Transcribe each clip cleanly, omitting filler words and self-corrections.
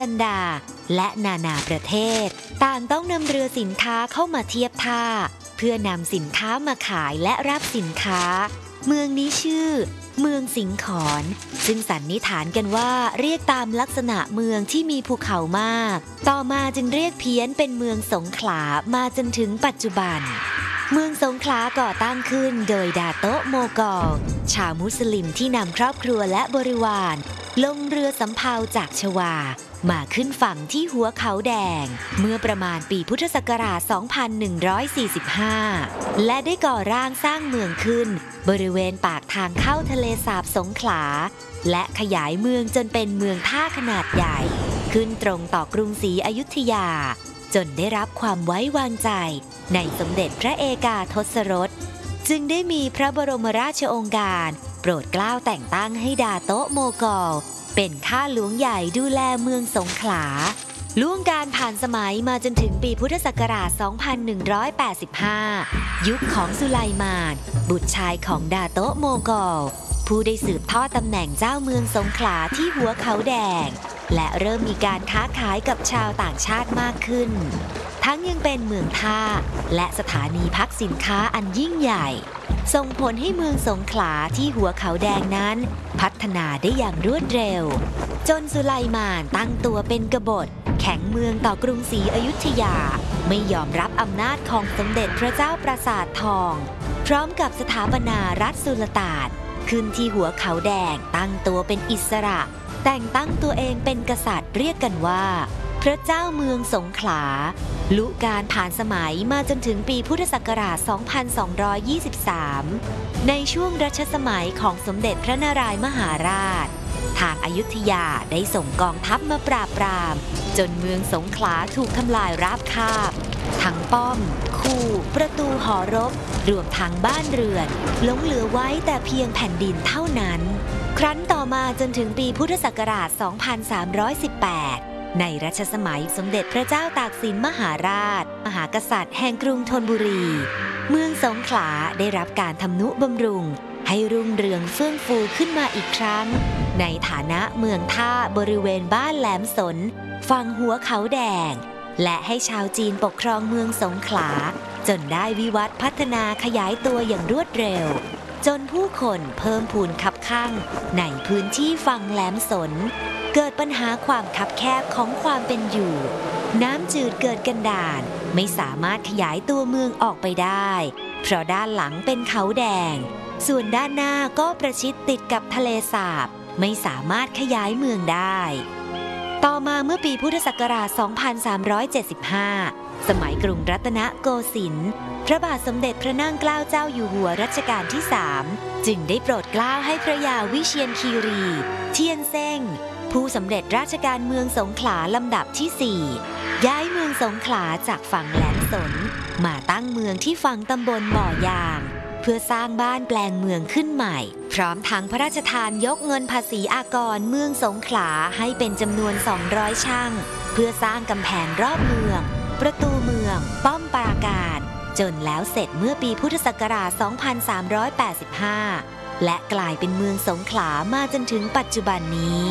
กันดาและนานาประเทศต่างต้องนำเรือสินค้าเข้ามาเทียบท่าเพื่อนำสินค้ามาขายและรับสินค้าเมืองนี้ชื่อเมืองสิงขรซึ่งสันนิษฐานกันว่าเรียกตามลักษณะเมืองที่มีภูเขามากต่อมาจึงเรียกเพี้ยนเป็นเมืองสงขลามาจนถึงปัจจุบันเมืองสงขลาก่อตั้งขึ้นโดยดาโตะโมกอลชาวมุสลิมที่นำครอบครัวและบริวารลงเรือสำเภาจากชวามาขึ้นฝั่งที่หัวเขาแดงเมื่อประมาณปีพุทธศักราช 2145 และได้ก่อร่างสร้างเมืองขึ้นบริเวณปากทางเข้าทะเลสาบสงขลาและขยายเมืองจนเป็นเมืองท่าขนาดใหญ่ขึ้นตรงต่อกรุงศรีอยุธยาจนได้รับความไว้วางใจในสมเด็จพระเอกาทศรสจึงได้มีพระบรมราชโองการโปรดเกล้าแต่งตั้งให้ดาโตะโมกอลเป็นข้าหลวงใหญ่ดูแลเมืองสงขลาล่วงการผ่านสมัยมาจนถึงปีพุทธศักราช 2185 ยุคของสุไลมานบุตรชายของดาโตะโมกอลผู้ได้สืบทอดตำแหน่งเจ้าเมืองสงขลาที่หัวเขาแดงและเริ่มมีการค้าขายกับชาวต่างชาติมากขึ้นทั้งยังเป็นเมืองท่าและสถานีพักสินค้าอันยิ่งใหญ่ส่งผลให้เมืองสงขลาที่หัวเขาแดงนั้นพัฒนาได้อย่างรวดเร็วจนสุไลมานตั้งตัวเป็นกบฏแข็งเมืองต่อกรุงศรีอยุธยาไม่ยอมรับอำนาจของสมเด็จพระเจ้าปราสาททองพร้อมกับสถาปนารัฐสุลต่านขึ้นที่หัวเขาแดงตั้งตัวเป็นอิสระแต่งตั้งตัวเองเป็นกษัตริย์เรียกกันว่าพระเจ้าเมืองสงขลาลุการผ่านสมัยมาจนถึงปีพุทธศักราช 2223 ในช่วงรัชสมัยของสมเด็จพระนารายมหาราชทางอยุธยาได้ส่งกองทัพมาปราบปรามจนเมืองสงขลาถูกทำลายราบคาบทั้งป้อมคูประตูหอรบรวมทั้งบ้านเรือนหลงเหลือไว้แต่เพียงแผ่นดินเท่านั้นครั้นต่อมาจนถึงปีพุทธศักราช 2318 ในรัชสมัยสมเด็จพระเจ้าตากสินมหาราชมหากษัตริย์แห่งกรุงธนบุรีเมืองสงขลาได้รับการทำนุบำรุงให้รุ่งเรืองเฟื่องฟูขึ้นมาอีกครั้งในฐานะเมืองท่าบริเวณบ้านแหลมสนฝั่งหัวเขาแดงและให้ชาวจีนปกครองเมืองสงขลาจนได้วิวัฒน์พัฒนาขยายตัวอย่างรวดเร็วจนผู้คนเพิ่มพูนคับข้างในพื้นที่ฝั่งแหลมสนเกิดปัญหาความคับแคบของความเป็นอยู่น้ำจืดเกิดกันดารไม่สามารถขยายตัวเมืองออกไปได้เพราะด้านหลังเป็นเขาแดงส่วนด้านหน้าก็ประชิดติดกับทะเลสาบไม่สามารถขยายเมืองได้ต่อมาเมื่อปีพุทธศักราช 2375 สมัยกรุงรัตนโกสินทร์พระบาทสมเด็จพระนั่งเกล้าเจ้าอยู่หัวรัชกาลที่ 3 จึงได้โปรดเกล้าให้พระยาวิเชียรคีรีเทียนเซ้งผู้สำเร็จราชการเมืองสงขลาลำดับที่ 4 ย้ายเมืองสงขลาจากฝั่งแหลมสนมาตั้งเมืองที่ฝั่งตำบลบ่อยางเพื่อสร้างบ้านแปลงเมืองขึ้นใหม่พร้อมทั้งพระราชทานยกเงินภาษีอากรเมืองสงขลาให้เป็นจำนวน 200 ช่างเพื่อสร้างกำแพงรอบเมืองประตูเมืองป้อมปราการจนแล้วเสร็จเมื่อปีพุทธศักราช 2385 และกลายเป็นเมืองสงขลามาจนถึงปัจจุบันนี้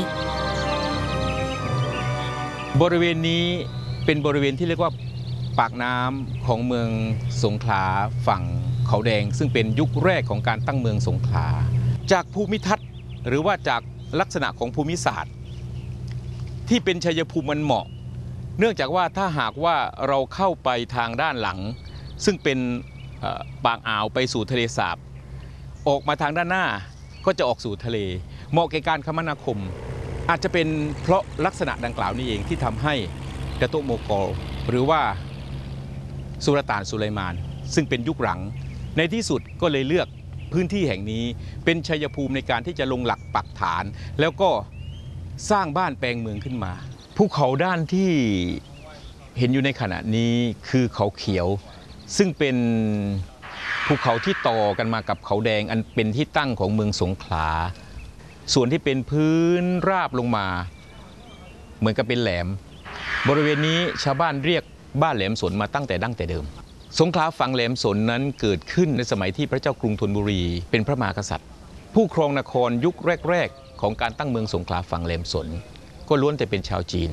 บริเวณนี้เป็นบริเวณที่เรียกว่าปากน้ำของเมืองสงขลาฝั่งเขาแดงซึ่งเป็นยุคแรกของการตั้งเมืองสงขลาจากภูมิทัศน์หรือว่าจากลักษณะของภูมิศาสตร์ที่เป็นชัยภูมิมันเหมาะเนื่องจากว่าถ้าหากว่าเราเข้าไปทางด้านหลังซึ่งเป็นปากอ่าวไปสู่ทะเลสาบออกมาทางด้านหน้าก็จะออกสู่ทะเลเหมาะแก่การคมนาคมอาจจะเป็นเพราะลักษณะดังกล่าวนี้เองที่ทำให้ดาโตะโมกอลหรือว่าสุลต่านสุไลมานซึ่งเป็นยุคหลังในที่สุดก็เลยเลือกพื้นที่แห่งนี้เป็นชัยภูมิในการที่จะลงหลักปักฐานแล้วก็สร้างบ้านแปลงเมืองขึ้นมาภูเขาด้านที่เห็นอยู่ในขณะนี้คือเขาเขียวซึ่งเป็นภูเขาที่ต่อกันมากับเขาแดงอันเป็นที่ตั้งของเมืองสงขลาส่วนที่เป็นพื้นราบลงมาเหมือนกับเป็นแหลมบริเวณนี้ชาวบ้านเรียกบ้านแหลมสนมาตั้งแต่ดั้งแต่เดิมสงขลาฝั่งแหลมสนนั้นเกิดขึ้นในสมัยที่พระเจ้ากรุงธนบุรีเป็นพระมหากษัตริย์ผู้ครองนครยุคแรกๆของการตั้งเมืองสงขลาฝั่งแหลมสนก็ล้วนแต่เป็นชาวจีน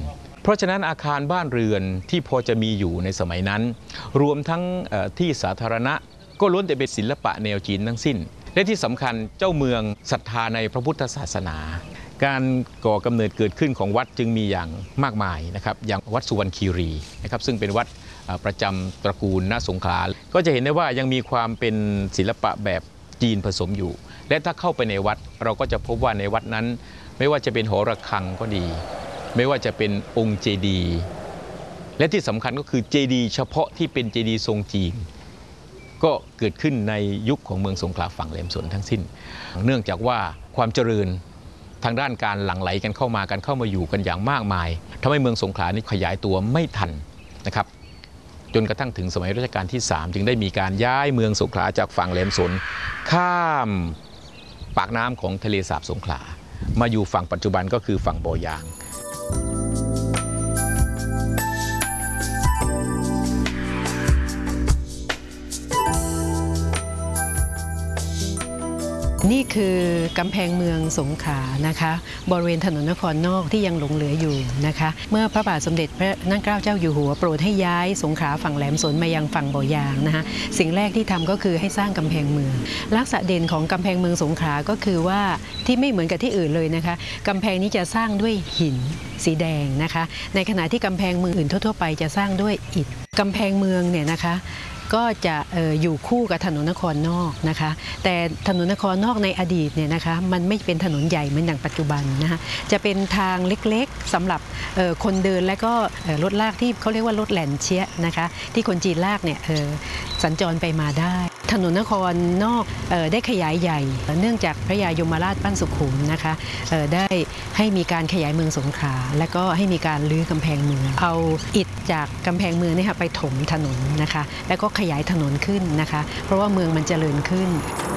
เพราะฉะนั้นอาคารบ้านเรือนที่พอจะมีอยู่ในสมัยนั้นรวมทั้งที่สาธารณะก็ล้วนแต่เป็นศิลปะแนวจีนทั้งสิ้นและที่สำคัญเจ้าเมืองศรัทธาในพระพุทธศาสนาการก่อกำเนิดเกิดขึ้นของวัดจึงมีอย่างมากมายนะครับอย่างวัดสุวรรณคีรีนะครับซึ่งเป็นวัดประจำตระกูลณสงขลาก็จะเห็นได้ว่ายังมีความเป็นศิลปะแบบจีนผสมอยู่และถ้าเข้าไปในวัดเราก็จะพบว่าในวัดนั้นไม่ว่าจะเป็นหอระฆังก็ดีไม่ว่าจะเป็นองค์เจดีย์และที่สำคัญก็คือเจดีย์เฉพาะที่เป็นเจดีย์ทรงจีนก็เกิดขึ้นในยุคของเมืองสงขลาฝั่งแหลมสนทั้งสิ้นเนื่องจากว่าความเจริญทางด้านการหลั่งไหลกันเข้ามาอยู่กันอย่างมากมายทำให้เมืองสงขลานี้ขยายตัวไม่ทันนะครับจนกระทั่งถึงสมัยรัชกาลที่3จึงได้มีการย้ายเมืองสงขลาจากฝั่งแหลมสนข้ามปากน้ำของทะเลสาบสงขลามาอยู่ฝั่งปัจจุบันก็คือฝั่งบ่อยางนี่คือกำแพงเมืองสงขลานะคะบริเวณถนนนครนอกที่ยังหลงเหลืออยู่นะคะเมื่อพระบาทสมเด็จพระนั่งเกล้าเจ้าอยู่หัวโปรดให้ย้ายสงขลาฝั่งแหลมสนมายังฝั่งบ่อยางนะคะสิ่งแรกที่ทำก็คือให้สร้างกำแพงเมืองลักษณะเด่นของกำแพงเมืองสงขลาก็คือว่าที่ไม่เหมือนกับที่อื่นเลยนะคะกำแพงนี้จะสร้างด้วยหินสีแดงนะคะในขณะที่กำแพงเมืองอื่นทั่วๆไปจะสร้างด้วยอิฐกำแพงเมืองเนี่ยนะคะก็จะอยู่คู่กับถนนนครนอกนะคะแต่ถนนนครนอกในอดีตเนี่ยนะคะมันไม่เป็นถนนใหญ่เหมือนอย่างปัจจุบันนะคะจะเป็นทางเล็กๆสำหรับคนเดินและก็รถลากที่เขาเรียกว่ารถแหลนเชียนะคะที่คนจีนลากเนี่ยสัญจรไปมาได้ถนนนครนอกได้ขยายใหญ่เนื่องจากพระยายมราชปั้นสุขุมนะคะได้ให้มีการขยายเมืองสงขลาและก็ให้มีการรื้อกำแพงเมืองเอาอิฐจากกำแพงเมืองนี่ค่ะไปถมถนนนะคะแล้วก็ขยายถนนขึ้นนะคะเพราะว่าเมืองมันเจริญขึ้น